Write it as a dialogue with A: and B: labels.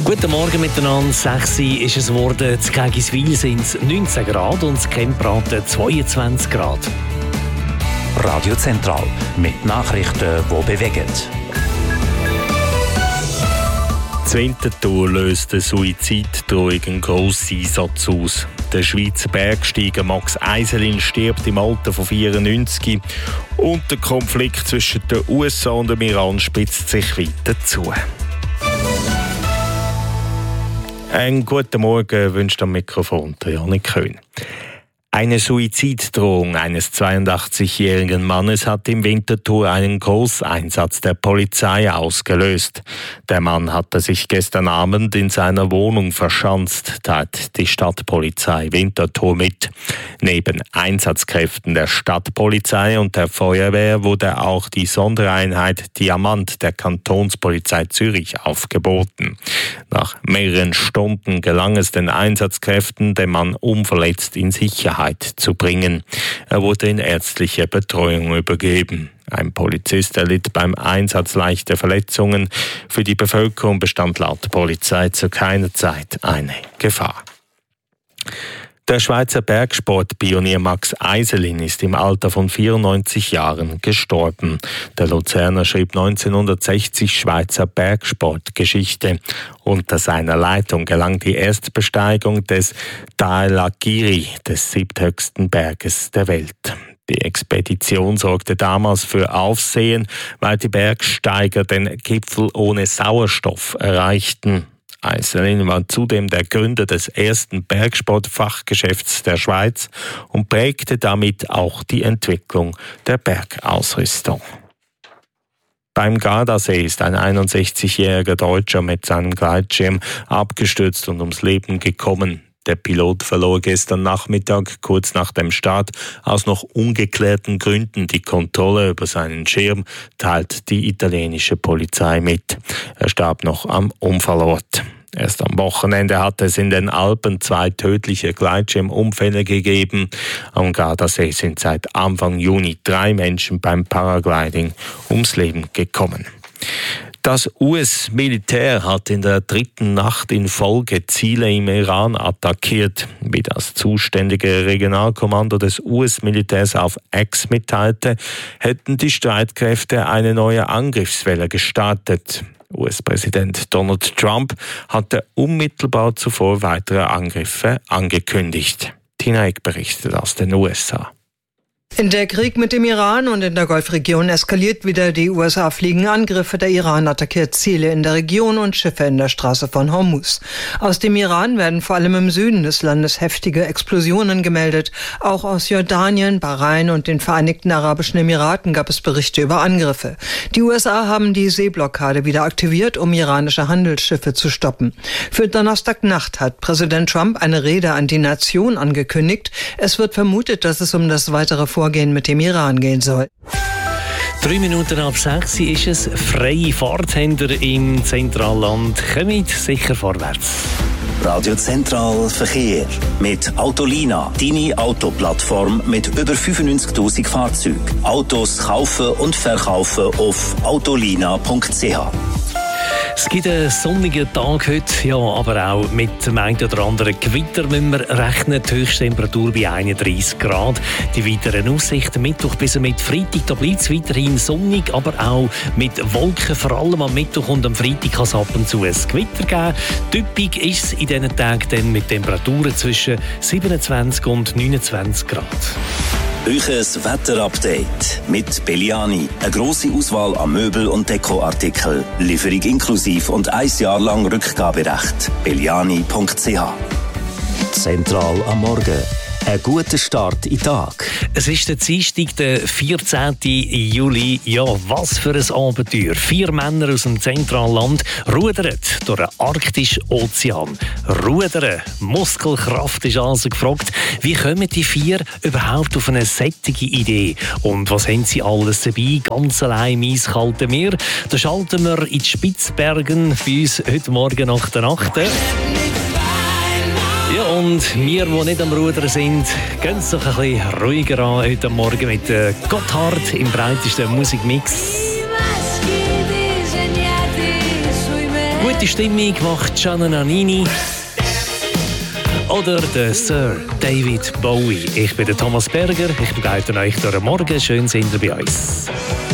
A: Guten Morgen miteinander. 6 Uhr ist es geworden. In Gägiswil sind es 19 Grad und in Kempraten 22 Grad.
B: Radio Zentral mit Nachrichten, die bewegen.
C: Das Winterthur löst eine Suiziddrohung einen grossen Einsatz aus. Der Schweizer Bergsteiger Max Eiselin stirbt im Alter von 94 und der Konflikt zwischen den USA und dem Iran spitzt sich weiter zu. Einen guten Morgen wünscht am Mikrofon der Janik Köhn. Eine Suiziddrohung eines 82-jährigen Mannes hat im Winterthur einen Großeinsatz der Polizei ausgelöst. Der Mann hatte sich gestern Abend in seiner Wohnung verschanzt, teilt die Stadtpolizei Winterthur mit. Neben Einsatzkräften der Stadtpolizei und der Feuerwehr wurde auch die Sondereinheit Diamant der Kantonspolizei Zürich aufgeboten. Nach mehreren Stunden gelang es den Einsatzkräften, den Mann unverletzt in Sicherheit zu bringen. Er wurde in ärztliche Betreuung übergeben. Ein Polizist erlitt beim Einsatz leichte Verletzungen. Für die Bevölkerung bestand laut Polizei zu keiner Zeit eine Gefahr. Der Schweizer Bergsportpionier Max Eiselin ist im Alter von 94 Jahren gestorben. Der Luzerner schrieb 1960 Schweizer Bergsportgeschichte. Unter seiner Leitung gelang die Erstbesteigung des Dhaulagiri, des 7. Berges der Welt. Die Expedition sorgte damals für Aufsehen, weil die Bergsteiger den Gipfel ohne Sauerstoff erreichten. Eiselin war zudem der Gründer des ersten Bergsportfachgeschäfts der Schweiz und prägte damit auch die Entwicklung der Bergausrüstung. Beim Gardasee ist ein 61-jähriger Deutscher mit seinem Gleitschirm abgestürzt und ums Leben gekommen. Der Pilot verlor gestern Nachmittag, kurz nach dem Start, aus noch ungeklärten Gründen die Kontrolle über seinen Schirm, teilt die italienische Polizei mit. Er starb noch am Unfallort. Erst am Wochenende hat es in den Alpen 2 tödliche Gleitschirmunfälle gegeben. Am Gardasee sind seit Anfang Juni 3 Menschen beim Paragliding ums Leben gekommen. Das US-Militär hat in der 3. Nacht in Folge Ziele im Iran attackiert. Wie das zuständige Regionalkommando des US-Militärs auf X mitteilte, hätten die Streitkräfte eine neue Angriffswelle gestartet. US-Präsident Donald Trump hatte unmittelbar zuvor weitere Angriffe angekündigt. Tina Eck berichtet aus den USA.
D: Der Krieg mit dem Iran und in der Golfregion eskaliert wieder. Die USA fliegen Angriffe, der Iran attackiert Ziele in der Region und Schiffe in der Straße von Hormuz. Aus dem Iran werden vor allem im Süden des Landes heftige Explosionen gemeldet. Auch aus Jordanien, Bahrain und den Vereinigten Arabischen Emiraten gab es Berichte über Angriffe. Die USA haben die Seeblockade wieder aktiviert, um iranische Handelsschiffe zu stoppen. Für Donnerstagnacht hat Präsident Trump eine Rede an die Nation angekündigt. Es wird vermutet, dass es um das weitere Vorgehen mit dem Iran gehen soll.
A: 3 Minuten ab 6 Uhr ist es. Freie Fahrthänder im Zentralland kommen sicher vorwärts.
B: Radio Zentral Verkehr mit Autolina, deine Autoplattform mit über 95'000 Fahrzeugen. Autos kaufen und verkaufen auf autolina.ch.
A: Es gibt einen sonnigen Tag heute, ja, aber auch mit dem einen oder anderen Gewitter müssen wir rechnen. Die Höchsttemperatur bei 31 Grad. Die weiteren Aussichten Mittwoch bis mit Freitag, da bleibt es weiterhin sonnig, aber auch mit Wolken. Vor allem am Mittwoch und am Freitag kann es ab und zu ein Gewitter geben. Typisch ist es in diesen Tagen dann mit Temperaturen zwischen 27 und 29 Grad.
B: Euches Wetterupdate mit Belliani. Eine grosse Auswahl an Möbel- und Dekoartikeln. Lieferung inklusiv und 1 Jahr lang Rückgaberecht. Belliani.ch. Zentral am Morgen. Ein guter Start in den Tag.
A: Es ist der Dienstag, der 14. Juli. Ja, was für ein Abenteuer. 4 Männer aus dem Zentralland rudern durch den Arktischen Ozean. Rudern, Muskelkraft ist also gefragt. Wie kommen die 4 überhaupt auf eine solche Idee? Und was haben sie alles dabei? Ganz allein im eiskalten Meer. Da schalten wir in die Spitzbergen bei uns heute Morgen nach der Nacht. Ja, und wir, die nicht am Rudern sind, gehen es doch ein bisschen ruhiger an heute Morgen mit Gotthard im breitesten Musikmix. Gute Stimmung macht Gianna Nannini oder der Sir David Bowie. Ich bin der Thomas Berger, ich begleite euch durch den Morgen. Schön sind ihr bei uns.